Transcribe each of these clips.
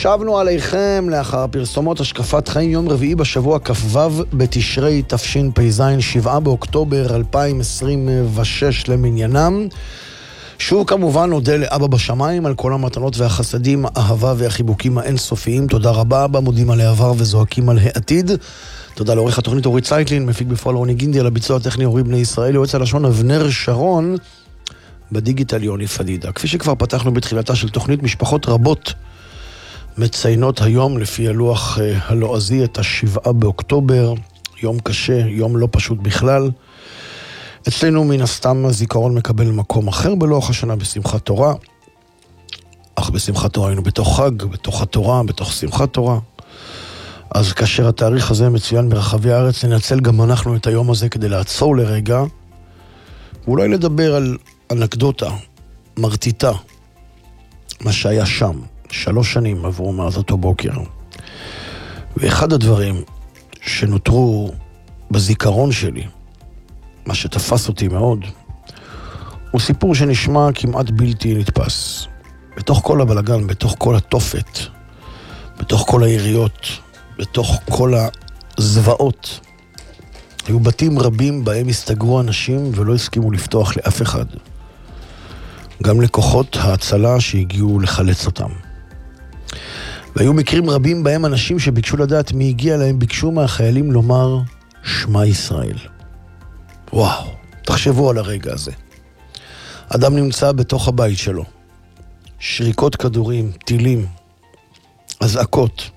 שבנו עליכם לאחר פרסומות השקפת חיים יום רביעי בשבוע כ"ו בתשרי תשפ"ז 7 באוקטובר 2026 למניינם. שוב כמובן נודה לאבא בשמיים על כל המתנות והחסדים, האהבה והחיבוקים האינסופיים. תודה רבה אבא, מודים על העבר וזועקים על העתיד. תודה לעורך התוכנית אורית ציטלין, מפיק בפועל רוני גינדי, על הביצוע הטכני אורי בני ישראל, יועץ הלשון אבנר שרון, בדיגיטל יוני פדידה. כפי שכבר פתחנו בתחילתה של תוכנית, משפחות רבות מציינות היום לפי הלוח הלועזי את 7 באוקטובר, יום קשה, יום לא פשוט בכלל. אצלנו מן הסתם הזיכרון מקבל מקום אחר בלוח השנה בשמחת תורה, אך בשמחת תורה היינו בתוך חג, בתוך התורה, בתוך שמחת תורה. אז כאשר התאריך הזה מצוין ברחבי הארץ, ננצל גם אנחנו את היום הזה כדי לעצור לרגע, ואולי לדבר על אנקדוטה מרטיטה, מה שהיה שם. 3 שנים עברו מאז אותו בוקר. ואחד הדברים שנותרו בזיכרון שלי, מה שתפס אותי מאוד, הוא סיפור שנשמע כמעט בלתי נתפס. בתוך כל הבלגן, בתוך כל התופת, בתוך כל היריות, בתוך כל הזוועות, היו בתים רבים בהם הסתגרו אנשים ולא הסכימו לפתוח לאף אחד. גם לכוחות ההצלה שהגיעו לחלץ אותם. והיו מקרים רבים בהם אנשים שביקשו לדעת מי הגיע להם, ביקשו מהחיילים לומר שמע ישראל. וואו, תחשבו על הרגע הזה. אדם נמצא בתוך הבית שלו. שריקות כדורים, טילים, אזעקות,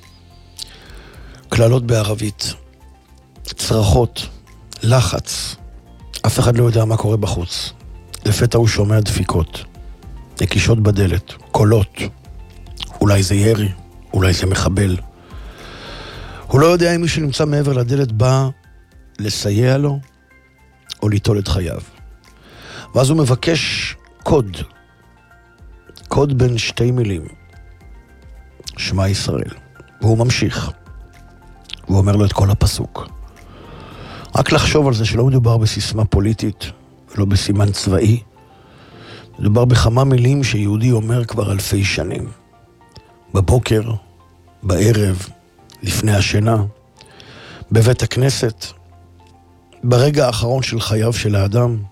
כללות בערבית, צרחות, לחץ. אף אחד לא יודע מה קורה בחוץ. לפתע הוא שומע דפיקות, נקישות בדלת, קולות. אולי זה ירי, אולי זה מחבל. הוא לא יודע אם מי שנמצא מעבר לדלת בא לסייע לו או ליטול את חייו. ואז הוא מבקש קוד בין 2 מילים, שמע ישראל. והוא ממשיך, הוא אומר לו את כל הפסוק. רק לחשוב על זה שלא מדובר בסיסמה פוליטית, לא בסימן צבאי, מדובר בכמה מילים שיהודי אומר כבר אלפי שנים. בבוקר, בערב, לפני השינה, בבית הכנסת, ברגע האחרון של חייו של האדם,